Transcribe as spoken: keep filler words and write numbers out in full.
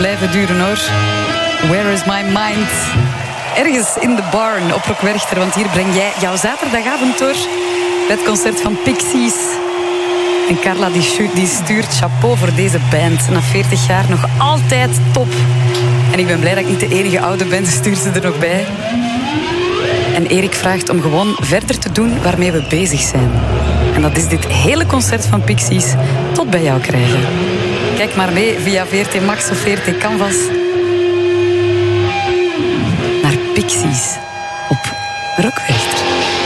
blijven duren hoor. Where is my mind? Ergens in de barn op Rock Werchter, want hier breng jij jouw zaterdagavond door. Het concert van Pixies. En Carla die, stu- die stuurt chapeau voor deze band. Na veertig jaar nog altijd top. En ik ben blij dat ik niet de enige oude ben, dus stuurt ze er nog bij. En Erik vraagt om gewoon verder te doen waarmee we bezig zijn. En dat is dit hele concert van Pixies tot bij jou krijgen. Kijk maar mee via V R T Max of V R T Canvas naar Pixies op Rock Werchter.